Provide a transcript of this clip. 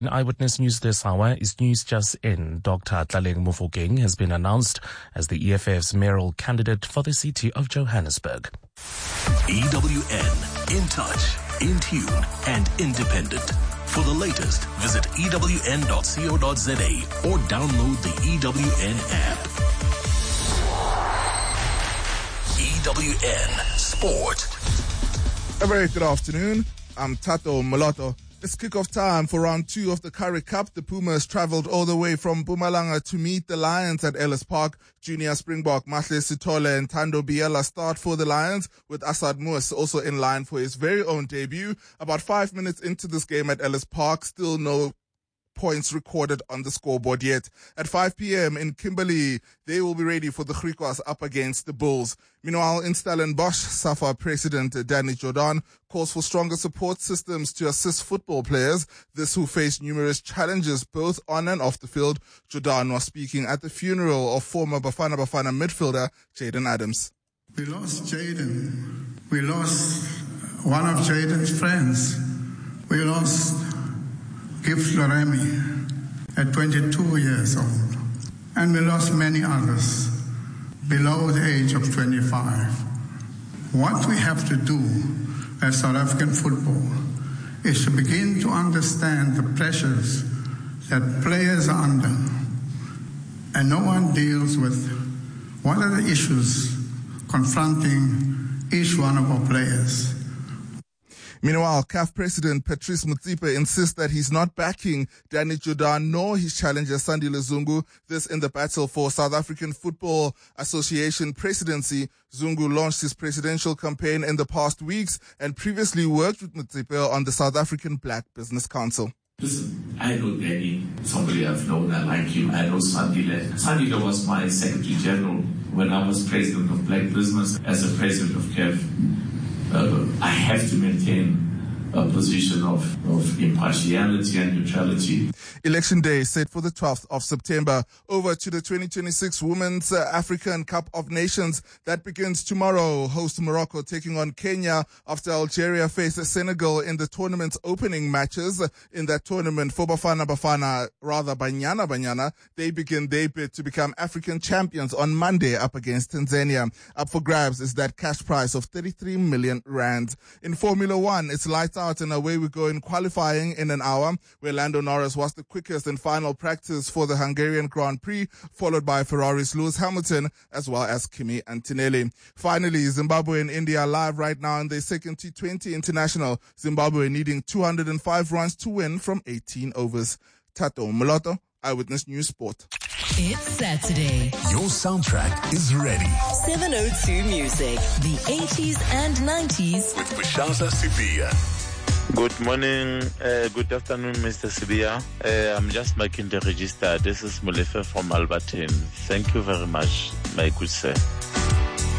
In Eyewitness News this hour is news just in. Dr. Tlaleng Mofokeng has been announced as the EFF's mayoral candidate for the city of Johannesburg. EWN, in touch, in tune, and independent. For the latest, visit ewn.co.za or download the EWN app. EWN Sport. A very good afternoon. I'm Tato Moloto. It's kickoff time for round 2 of the Currie Cup. The Pumas travelled all the way from Mpumalanga to meet the Lions at Ellis Park. Junior Springbok Mahle Sithole and Thando Biela start for the Lions, with Asad Moos also in line for his very own debut. About 5 minutes into this game at Ellis Park, still no points recorded on the scoreboard yet. At 5 p.m. in Kimberley, they will be ready for the Griquas up against the Bulls. Meanwhile, in Stellenbosch, SAFA President Danny Jordan calls for stronger support systems to assist football players, this who face numerous challenges both on and off the field. Jordan was speaking at the funeral of former Bafana Bafana midfielder Jaden Adams. We lost Jaden. We lost one of Jaden's friends. We lost Gibbs Loremi at 22 years old. And we lost many others below the age of 25. What we have to do as South African football is to begin to understand the pressures that players are under. And no one deals with what are the issues confronting each one of our players. Meanwhile, CAF President Patrice Motsepe insists that he's not backing Danny Jordan nor his challenger Sandile Zungu. This in the battle for South African Football Association presidency. Zungu launched his presidential campaign in the past weeks and previously worked with Motsepe on the South African Black Business Council. Listen, I know Danny, somebody I've known, I like him. I know Sandile. Sandile was my Secretary General when I was President of Black Business. As a President of CAF, I have to maintain a position of impartiality and neutrality. Election day set for the 12th of September. Over to the 2026 Women's African Cup of Nations that begins tomorrow. Host Morocco taking on Kenya after Algeria faced Senegal in the tournament's opening matches. In that tournament, for Bafana Banyana, they begin their bid to become African champions on Monday up against Tanzania. Up for grabs is that cash prize of 33 million rands. In Formula One, it's lights out and away we go in qualifying in an hour, where Lando Norris was the quickest and final practice for the Hungarian Grand Prix, followed by Ferrari's Lewis Hamilton as well as Kimi Antonelli. Finally, Zimbabwe and India live right now in their second T20 international. Zimbabwe needing 205 runs to win from 18 overs. Tato Moloto, Eyewitness News Sport. It's Saturday. Your soundtrack is ready. 702 Music, the 80s and 90s. With Bashasa Sibia. Good morning, good afternoon, Mr. Sibia. I'm just making the register. This is Molefe from Albertine. Thank you very much, my good sir.